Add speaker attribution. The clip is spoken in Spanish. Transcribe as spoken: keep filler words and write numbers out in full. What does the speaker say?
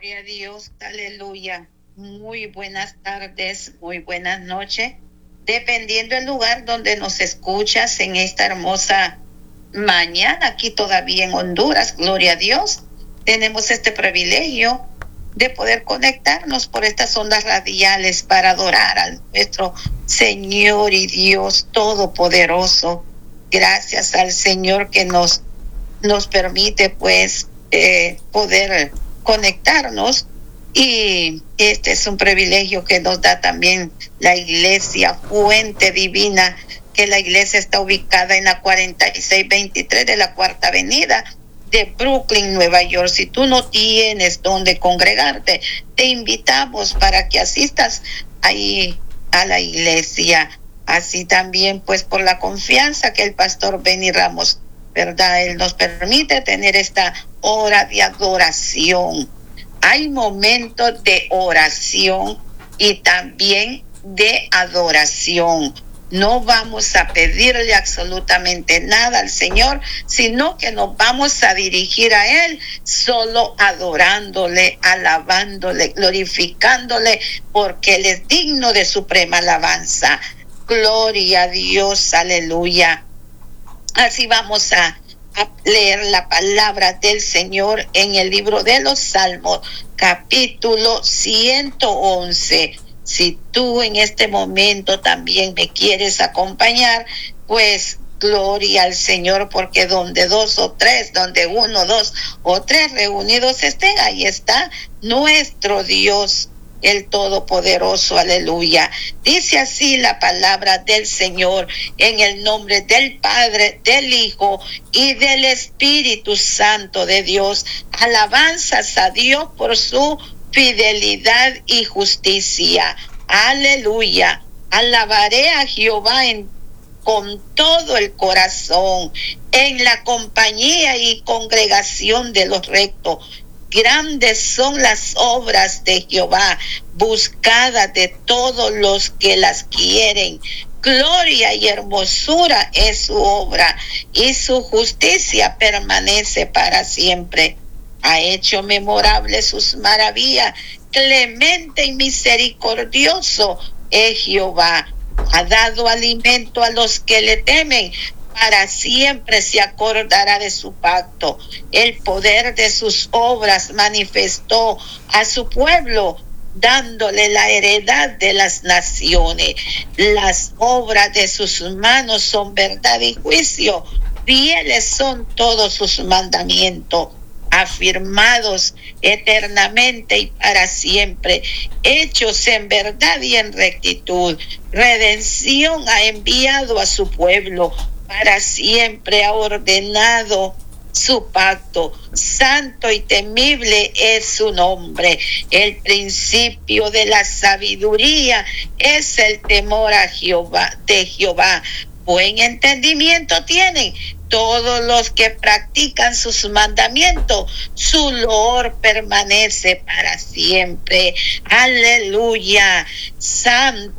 Speaker 1: Gloria a Dios, aleluya. Muy buenas tardes, muy buenas noches, dependiendo del lugar donde nos escuchas en esta hermosa mañana, aquí todavía en Honduras, gloria a Dios. Tenemos este privilegio de poder conectarnos por estas ondas radiales para adorar a nuestro Señor y Dios Todopoderoso. Gracias al Señor que nos, nos permite pues eh, poder conectarnos, y este es un privilegio que nos da también la iglesia Fuente Divina, que la iglesia está ubicada en la cuarenta y seis veintitrés de la Cuarta Avenida de Brooklyn, Nueva York. Si tú no tienes donde congregarte, te invitamos para que asistas ahí a la iglesia. Así también, pues, por la confianza que el pastor Benny Ramos, ¿verdad? Él nos permite tener esta hora de adoración. Hay momentos de oración y también de adoración. No vamos a pedirle absolutamente nada al Señor, sino que nos vamos a dirigir a Él solo adorándole, alabándole, glorificándole, porque Él es digno de suprema alabanza. Gloria a Dios, aleluya. Así vamos a a leer la palabra del Señor en el libro de los Salmos, capítulo ciento once. Si tú en este momento también me quieres acompañar, pues gloria al Señor, porque donde dos o tres, donde uno, dos o tres reunidos estén, ahí está nuestro Dios, el Todopoderoso, aleluya. Dice así la palabra del Señor, en el nombre del Padre, del Hijo y del Espíritu Santo de Dios. Alabanzas a Dios por su fidelidad y justicia. Aleluya. Alabaré a Jehová en, con todo el corazón, en la compañía y congregación de los rectos. Grandes son las obras de Jehová, buscadas de todos los que las quieren. Gloria y hermosura es su obra, y su justicia permanece para siempre. Ha hecho memorables sus maravillas, clemente y misericordioso es Jehová. Ha dado alimento a los que le temen, para siempre se acordará de su pacto. El poder de sus obras manifestó a su pueblo, dándole la heredad de las naciones. Las obras de sus manos son verdad y juicio. Fieles son todos sus mandamientos, afirmados eternamente y para siempre, hechos en verdad y en rectitud. Redención ha enviado a su pueblo, para siempre ha ordenado su pacto. Santo y temible es su nombre. El principio de la sabiduría es el temor a Jehová, de Jehová. Buen entendimiento tienen todos los que practican sus mandamientos. Su loor permanece para siempre. Aleluya. Santo